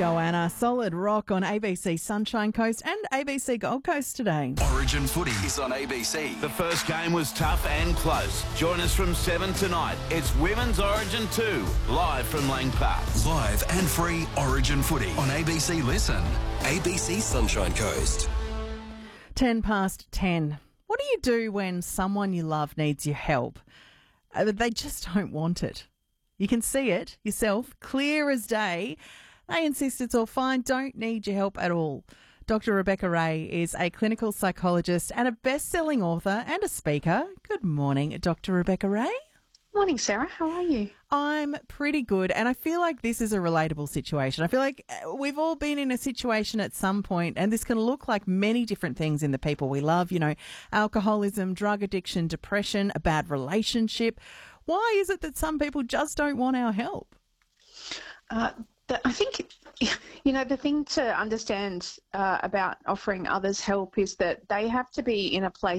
go, Anna. Solid rock on ABC Sunshine Coast and ABC Gold Coast today. Origin Footy is on ABC. The first game was tough and close. Join us from 7 tonight. It's Women's Origin 2, live from Lang Park. Live and free Origin Footy on ABC Listen. ABC Sunshine Coast. 10 past 10. What do you do when someone you love needs your help? They just don't want it. You can see it yourself, clear as day. They insist it's all fine, don't need your help at all. Dr. Rebecca Ray is a clinical psychologist and a best-selling author and a speaker. Good morning, Dr. Rebecca Ray. Morning, Sarah. How are you? I'm pretty good, and I feel like this is a relatable situation. I feel like we've all been in a situation at some point, and this can look like many different things in the people we love, alcoholism, drug addiction, depression, a bad relationship. Why is it that some people just don't want our help? I think, the thing to understand about offering others help is that they have to be in a place